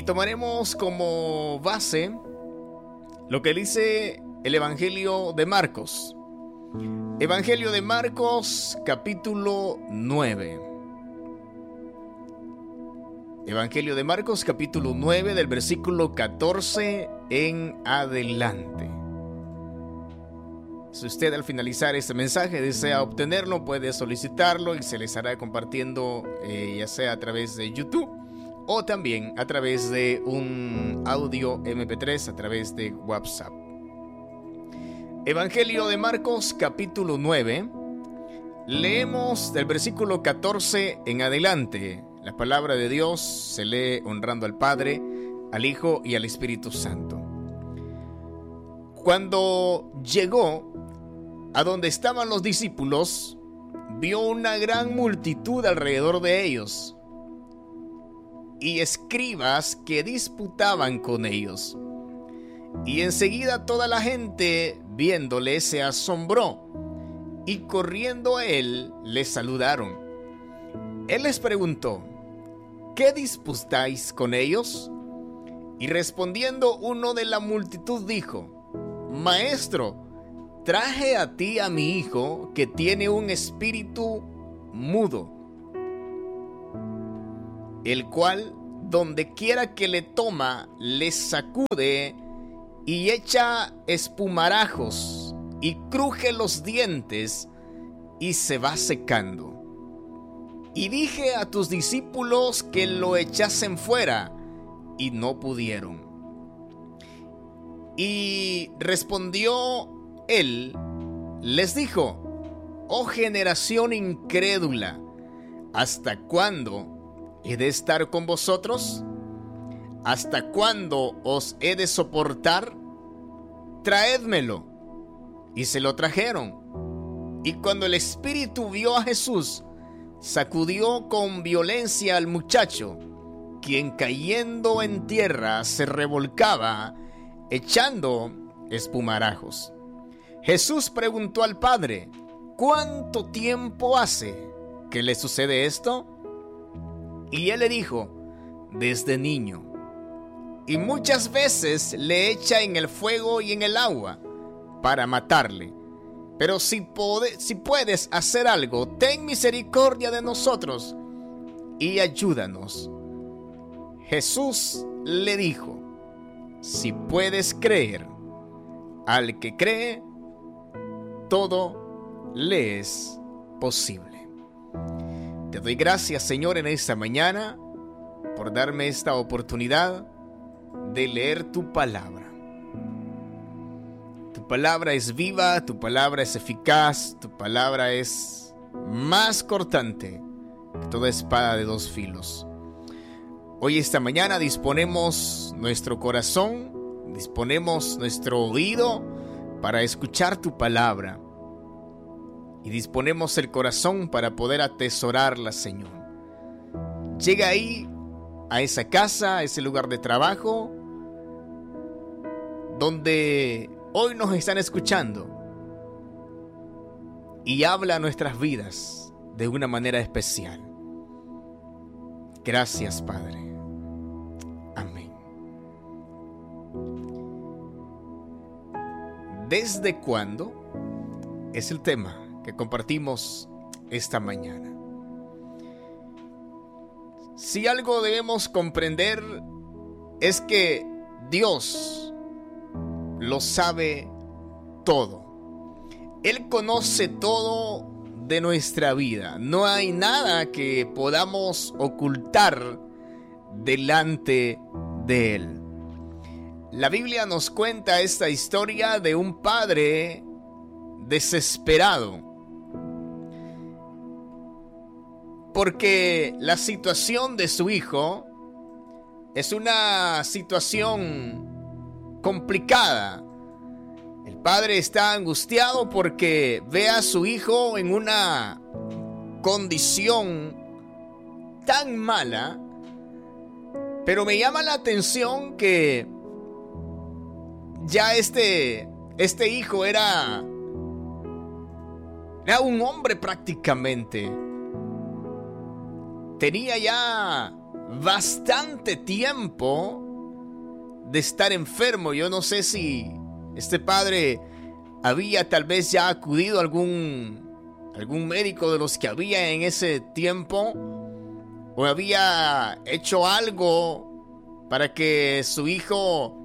tomaremos como base lo que dice el Evangelio de Marcos. Evangelio de Marcos, capítulo 9. Evangelio de Marcos, capítulo 9, del versículo 14 en adelante. Si usted al finalizar este mensaje desea obtenerlo, puede solicitarlo y se les estará compartiendo ya sea a través de YouTube o también a través de un audio MP3 a través de WhatsApp. Evangelio de Marcos, capítulo 9. Leemos del versículo 14 en adelante. La palabra de Dios se lee honrando al Padre, al Hijo y al Espíritu Santo. Cuando llegó a donde estaban los discípulos, vio una gran multitud alrededor de ellos y escribas que disputaban con ellos. Y enseguida toda la gente, viéndole, se asombró, y corriendo a él, le saludaron. Él les preguntó: ¿qué disputáis con ellos? Y respondiendo uno de la multitud dijo: Maestro, traje a ti a mi hijo, que tiene un espíritu mudo, el cual, donde quiera que le toma, le sacude y echa espumarajos y cruje los dientes y se va secando. Y dije a tus discípulos que lo echasen fuera, y no pudieron. Y respondió él, les dijo: Oh generación incrédula, ¿hasta cuándo he de estar con vosotros? ¿Hasta cuándo os he de soportar? Traédmelo. Y se lo trajeron. Y cuando el espíritu vio a Jesús, sacudió con violencia al muchacho, quien cayendo en tierra se revolcaba, echando espumarajos. Jesús preguntó al padre: ¿cuánto tiempo hace que le sucede esto? Y él le dijo: desde niño. Y muchas veces le echa en el fuego y en el agua para matarle. Pero si puedes hacer algo, ten misericordia de nosotros y ayúdanos. Jesús le dijo: si puedes creer, al que cree, todo le es posible. Te doy gracias, Señor, en esta mañana por darme esta oportunidad de leer tu palabra. Tu palabra es viva, tu palabra es eficaz, tu palabra es más cortante que toda espada de dos filos. Hoy, esta mañana, disponemos nuestro corazón, disponemos nuestro oído para escuchar tu palabra y disponemos el corazón para poder atesorarla, Señor. Llega ahí, a esa casa, a ese lugar de trabajo, donde hoy nos están escuchando, y habla a nuestras vidas de una manera especial. Gracias, Padre. Amén. ¿Desde cuándo? Es el tema que compartimos esta mañana. Si algo debemos comprender es que Dios lo sabe todo. Él conoce todo de nuestra vida. No hay nada que podamos ocultar delante de Él. La Biblia nos cuenta esta historia de un padre desesperado, porque la situación de su hijo es una situación complicada. El padre está angustiado porque ve a su hijo en una condición tan mala, pero me llama la atención que ya este hijo era un hombre prácticamente. Tenía ya bastante tiempo de estar enfermo. Yo no sé si este padre había tal vez ya acudido a algún médico de los que había en ese tiempo, o había hecho algo para que su hijo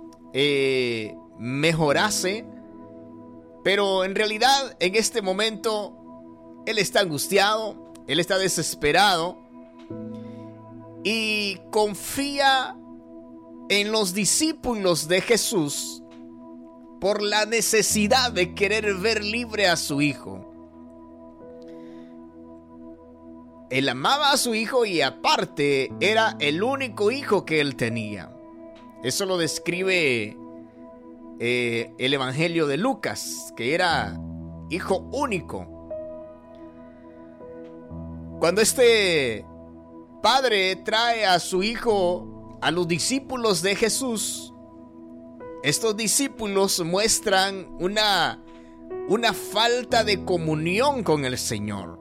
mejorase. Pero en realidad en este momento él está angustiado, él está desesperado y confía en los discípulos de Jesús por la necesidad de querer ver libre a su hijo. Él amaba a su hijo y aparte era el único hijo que él tenía. Eso lo describe el Evangelio de Lucas, que era hijo único. Cuando este padre trae a su hijo a los discípulos de Jesús, estos discípulos muestran una falta de comunión con el Señor.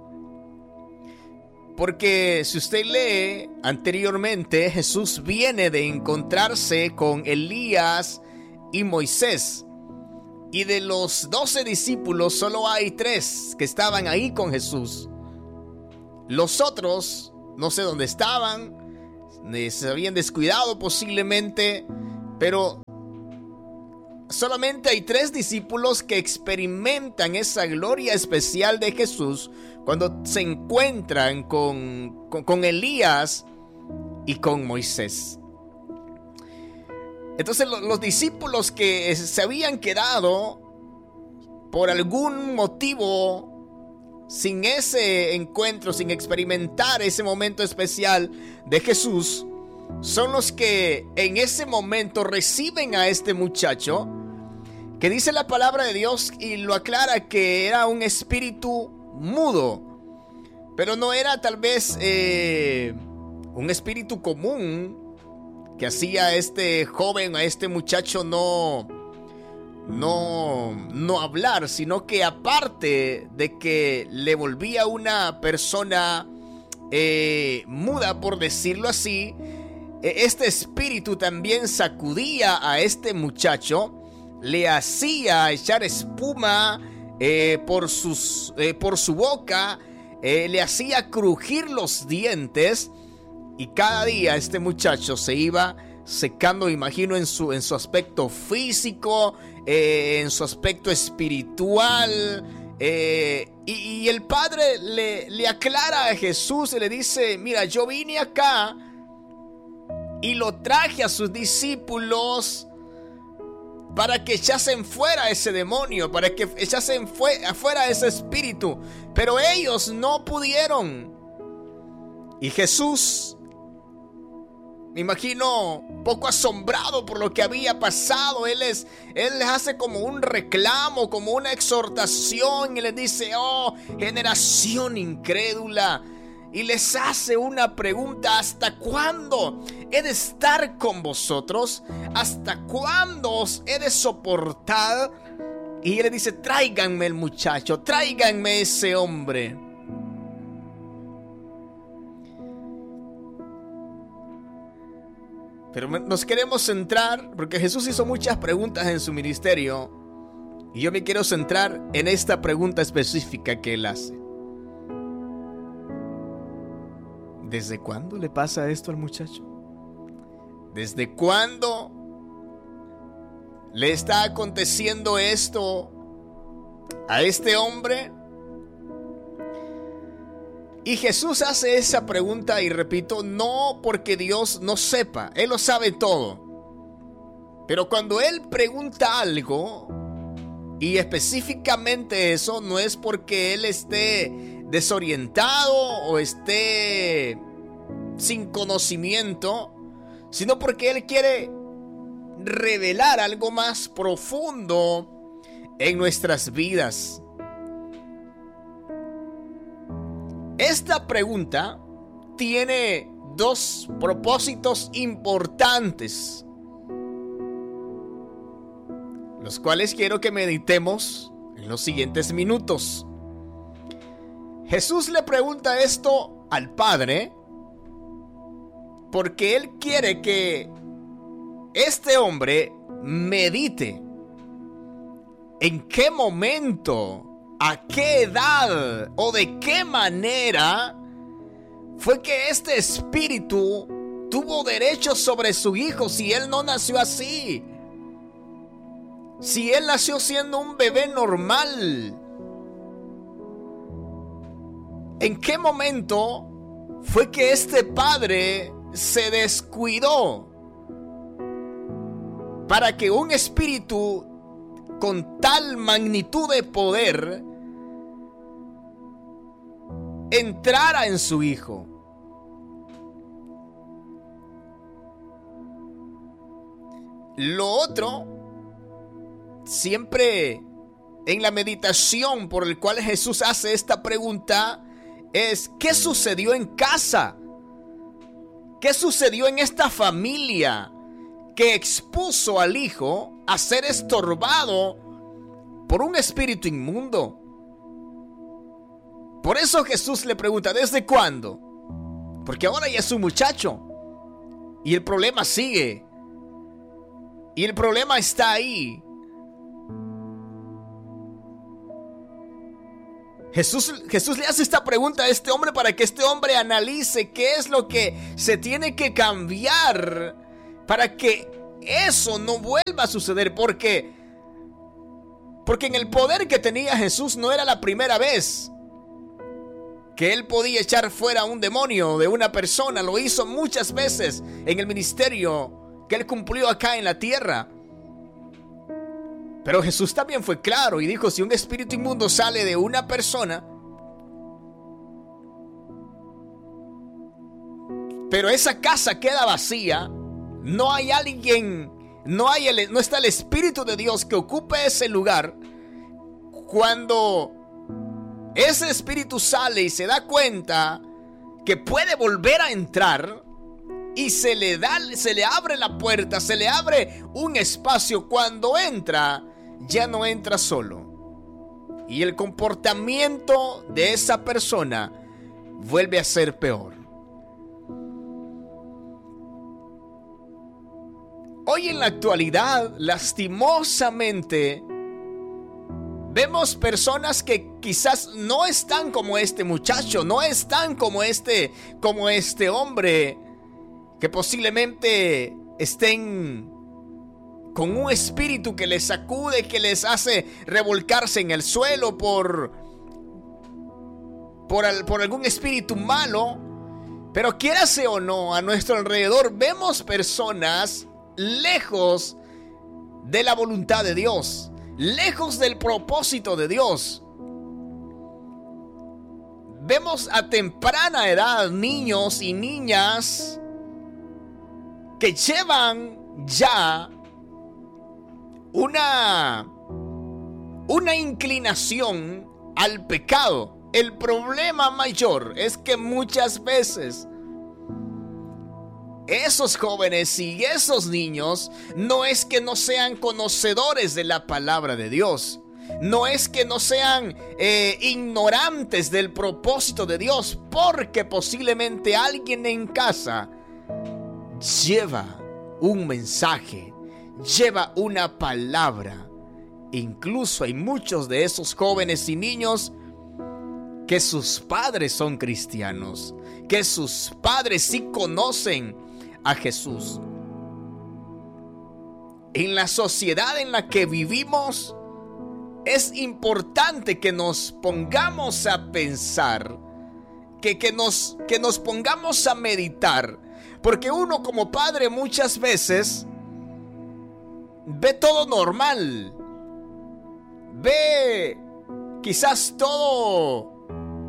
Porque si usted lee anteriormente, Jesús viene de encontrarse con Elías y Moisés. Y de los 12 discípulos solo hay 3 que estaban ahí con Jesús. Los otros no sé dónde estaban, se habían descuidado posiblemente, pero solamente hay 3 discípulos que experimentan esa gloria especial de Jesús cuando se encuentran con Elías y con Moisés. Entonces los discípulos que se habían quedado por algún motivo sin ese encuentro, sin experimentar ese momento especial de Jesús, son los que en ese momento reciben a este muchacho, que dice la palabra de Dios y lo aclara que era un espíritu mudo, pero no era tal vez un espíritu común que hacía a este joven, a este muchacho no hablar, sino que aparte de que le volvía una persona muda, por decirlo así, este espíritu también sacudía a este muchacho, le hacía echar espuma por su boca, le hacía crujir los dientes, y cada día este muchacho se iba secando, imagino, en su aspecto físico, en su aspecto espiritual. Y el padre le aclara a Jesús y le dice: mira, yo vine acá y lo traje a sus discípulos para que echasen fuera ese demonio, para que echasen afuera ese espíritu, pero ellos no pudieron. Y Jesús, me imagino, poco asombrado por lo que había pasado, él les hace como un reclamo, como una exhortación, y les dice: oh, generación incrédula. Y les hace una pregunta: ¿hasta cuándo he de estar con vosotros? ¿Hasta cuándo os he de soportar? Y él le dice: tráiganme el muchacho, tráiganme ese hombre. Pero nos queremos centrar, porque Jesús hizo muchas preguntas en su ministerio, y yo me quiero centrar en esta pregunta específica que él hace. ¿Desde cuándo le pasa esto al muchacho? ¿Desde cuándo le está aconteciendo esto a este hombre? Y Jesús hace esa pregunta, y repito, no porque Dios no sepa, Él lo sabe todo. Pero cuando Él pregunta algo, y específicamente eso, no es porque Él esté desorientado o esté sin conocimiento, sino porque Él quiere revelar algo más profundo en nuestras vidas. Esta pregunta tiene 2 propósitos importantes, los cuales quiero que meditemos en los siguientes minutos. Jesús le pregunta esto al Padre porque Él quiere que este hombre medite en qué momento, a qué edad o de qué manera fue que este espíritu tuvo derecho sobre su hijo si él no nació así. Si él nació siendo un bebé normal. ¿En qué momento fue que este padre se descuidó para que un espíritu con tal magnitud de poder entrara en su hijo? Lo otro, siempre en la meditación por el cual Jesús hace esta pregunta, es ¿qué sucedió en casa? ¿Qué sucedió en esta familia que expuso al hijo a ser estorbado por un espíritu inmundo? Por eso Jesús le pregunta, ¿desde cuándo? Porque ahora ya es un muchacho y el problema sigue. Y el problema está ahí. Jesús le hace esta pregunta a este hombre para que este hombre analice qué es lo que se tiene que cambiar para que eso no vuelva a suceder. Porque en el poder que tenía Jesús no era la primera vez que él podía echar fuera un demonio de una persona. Lo hizo muchas veces en el ministerio que él cumplió acá en la tierra. Pero Jesús también fue claro y dijo, si un espíritu inmundo sale de una persona, pero esa casa queda vacía, no hay alguien, no está el Espíritu de Dios que ocupe ese lugar. Cuando ese espíritu sale y se da cuenta que puede volver a entrar, y se le abre la puerta, se le abre un espacio, cuando entra, ya no entra solo. Y el comportamiento de esa persona vuelve a ser peor. Hoy en la actualidad, lastimosamente, vemos personas que quizás no están como este muchacho, no están como este hombre, que posiblemente estén con un espíritu que les sacude, que les hace revolcarse en el suelo por algún espíritu malo. Pero quiérase o no, a nuestro alrededor vemos personas lejos de la voluntad de Dios, lejos del propósito de Dios. Vemos a temprana edad niños y niñas que llevan ya una inclinación al pecado. El problema mayor es que muchas veces esos jóvenes y esos niños no es que no sean conocedores de la palabra de Dios, no es que no sean ignorantes del propósito de Dios, porque posiblemente alguien en casa lleva un mensaje, lleva una palabra. Incluso hay muchos de esos jóvenes y niños que sus padres son cristianos, que sus padres sí conocen a Jesús. En la sociedad en la que vivimos, es importante que nos pongamos a pensar, que nos pongamos a meditar. Porque uno como padre muchas veces ve todo normal, ve quizás todo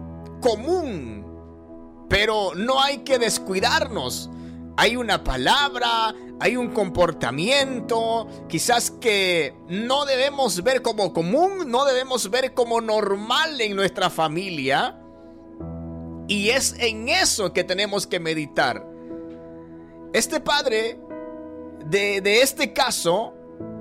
común, pero no hay que descuidarnos. Hay una palabra, hay un comportamiento, quizás que no debemos ver como común, no debemos ver como normal en nuestra familia. Y es en eso que tenemos que meditar. Este padre de este caso,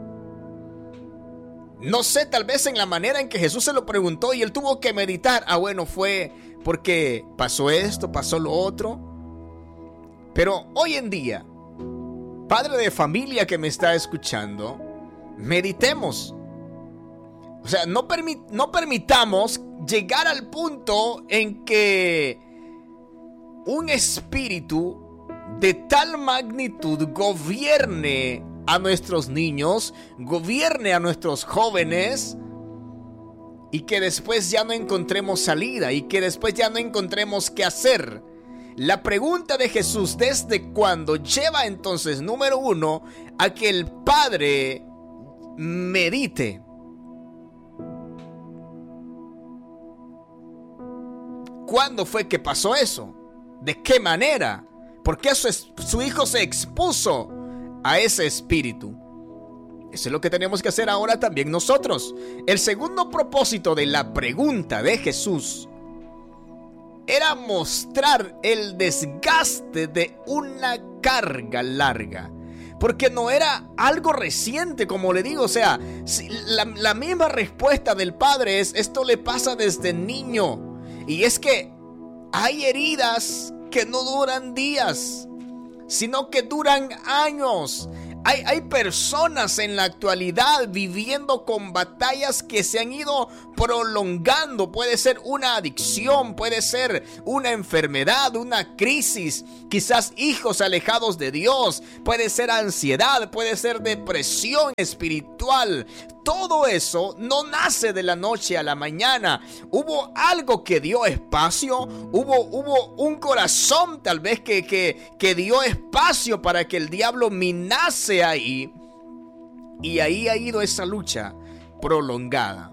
no sé, tal vez en la manera en que Jesús se lo preguntó y él tuvo que meditar. Bueno, fue porque pasó esto, pasó lo otro. Pero hoy en día, padre de familia que me está escuchando, meditemos. O sea, no permitamos llegar al punto en que un espíritu de tal magnitud gobierne a nuestros niños, gobierne a nuestros jóvenes, y que después ya no encontremos salida, y que después ya no encontremos qué hacer. La pregunta de Jesús, ¿desde cuándo?, lleva entonces, número uno, a que el padre medite. ¿Cuándo fue que pasó eso? ¿De qué manera? ¿Por qué su hijo se expuso a ese espíritu? Eso es lo que tenemos que hacer ahora también nosotros. El segundo propósito de la pregunta de Jesús era mostrar el desgaste de una carga larga. Porque no era algo reciente, como le digo. O sea, la misma respuesta del padre es: esto le pasa desde niño. Y es que hay heridas que no duran días, sino que duran años. Hay personas en la actualidad viviendo con batallas que se han ido prolongando. Puede ser una adicción, puede ser una enfermedad, una crisis, quizás hijos alejados de Dios, puede ser ansiedad, puede ser depresión espiritual. Todo eso no nace de la noche a la mañana. Hubo algo que dio espacio, hubo un corazón tal vez que dio espacio para que el diablo minase ahí. Y ahí ha ido esa lucha prolongada.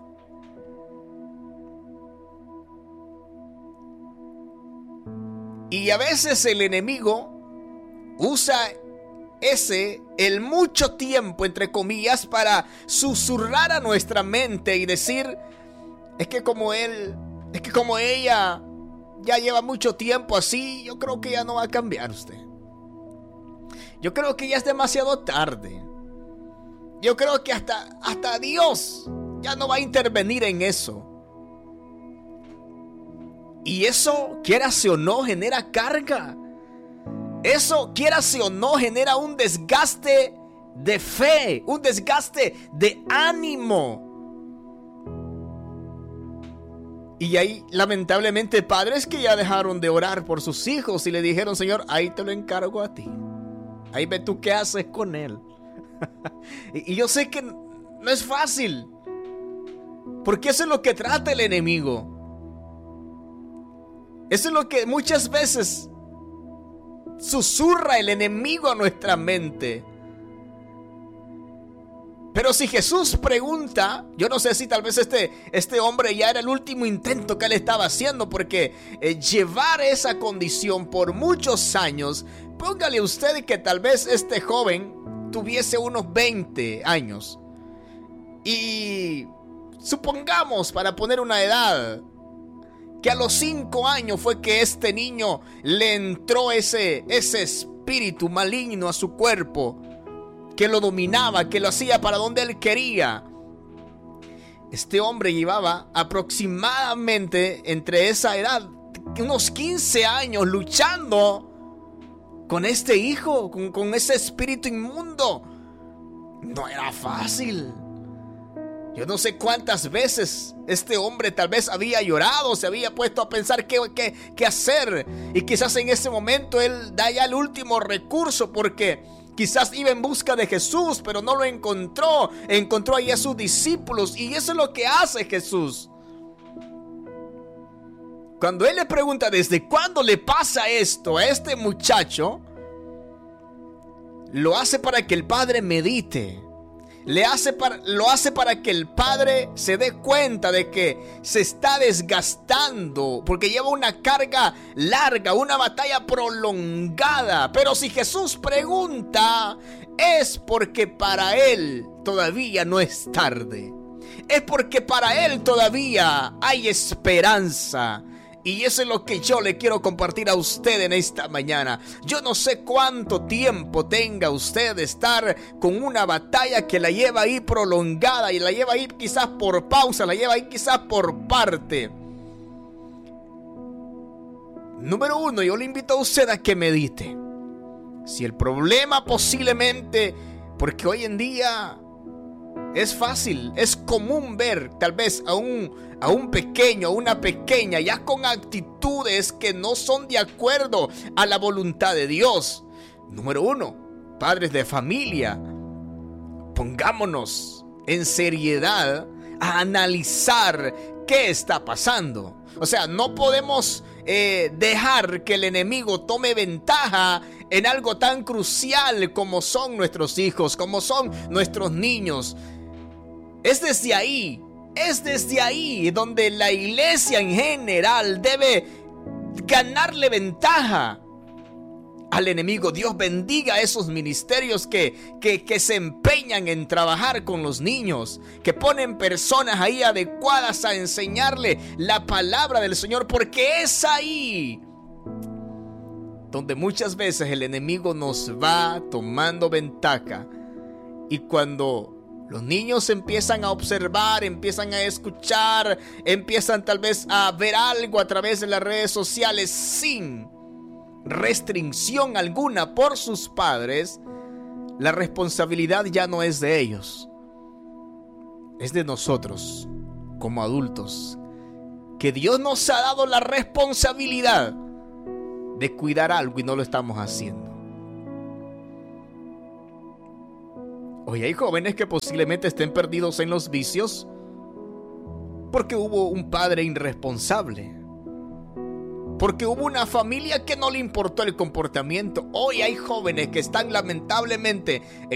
Y a veces el enemigo usa el mucho tiempo, entre comillas, para susurrar a nuestra mente y decir: es que como ella ya lleva mucho tiempo así, yo creo que ya no va a cambiar usted. Yo creo que ya es demasiado tarde. Yo creo que hasta Dios ya no va a intervenir en eso. Y eso, quierase o no, genera carga. Eso, quierase o no, genera un desgaste de fe, un desgaste de ánimo. Y hay lamentablemente padres que ya dejaron de orar por sus hijos y le dijeron: Señor, ahí te lo encargo a ti. Ahí ve tú qué haces con él. Y yo sé que no es fácil, porque eso es lo que trata el enemigo. Eso es lo que muchas veces susurra el enemigo a nuestra mente. Pero si Jesús pregunta, yo no sé si tal vez este hombre ya era el último intento que él estaba haciendo, porque llevar esa condición por muchos años, póngale usted que tal vez este joven tuviese unos 20 años. Y supongamos, para poner una edad, que a los 5 años fue que este niño le entró ese espíritu maligno a su cuerpo, que lo dominaba, que lo hacía para donde él quería. Este hombre llevaba aproximadamente entre esa edad, unos 15 años, luchando con este hijo, con ese espíritu inmundo. No era fácil. Yo no sé cuántas veces este hombre tal vez había llorado, se había puesto a pensar qué hacer. Y quizás en ese momento él da ya el último recurso, porque quizás iba en busca de Jesús, pero no lo encontró. Encontró ahí a sus discípulos, y eso es lo que hace Jesús. Cuando él le pregunta desde cuándo le pasa esto a este muchacho, lo hace para que el padre medite. Lo hace para que el padre se dé cuenta de que se está desgastando, porque lleva una carga larga, una batalla prolongada. Pero si Jesús pregunta, es porque para él todavía no es tarde. Es porque para él todavía hay esperanza. Y eso es lo que yo le quiero compartir a usted en esta mañana. Yo no sé cuánto tiempo tenga usted de estar con una batalla que la lleva ahí prolongada, y la lleva ahí quizás por pausa, la lleva ahí quizás por parte. Número uno, yo le invito a usted a que medite. Si el problema posiblemente, porque hoy en día es fácil, es común ver tal vez a un pequeño, a una pequeña, ya con actitudes que no son de acuerdo a la voluntad de Dios. Número uno, padres de familia, pongámonos en seriedad a analizar qué está pasando. O sea, no podemos dejar que el enemigo tome ventaja en algo tan crucial como son nuestros hijos, como son nuestros niños. Es desde ahí donde la iglesia en general debe ganarle ventaja al enemigo. Dios bendiga a esos ministerios que se empeñan en trabajar con los niños, que ponen personas ahí adecuadas a enseñarle la palabra del Señor, porque es ahí donde muchas veces el enemigo nos va tomando ventaja. Y cuando los niños empiezan a observar, empiezan a escuchar, empiezan tal vez a ver algo a través de las redes sociales sin restricción alguna por sus padres, la responsabilidad ya no es de ellos, es de nosotros como adultos, que Dios nos ha dado la responsabilidad de cuidar algo y no lo estamos haciendo. Hoy hay jóvenes que posiblemente estén perdidos en los vicios porque hubo un padre irresponsable, porque hubo una familia que no le importó el comportamiento. Hoy hay jóvenes que están lamentablemente